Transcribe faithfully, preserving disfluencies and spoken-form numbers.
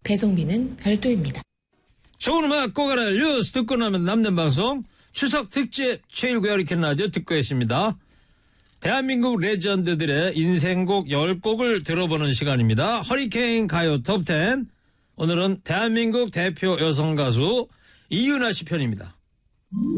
배송비는 별도입니다. 좋은 음악 꼬가라 뉴스 듣고 나면 남는 방송 추석 특집 최일구 허리케인 라디오 듣고 계십니다. 대한민국 레전드들의 인생곡 열 곡을 들어보는 시간입니다. 허리케인 가요 톱 텐. 오늘은 대한민국 대표 여성 가수 이은하 씨 편입니다.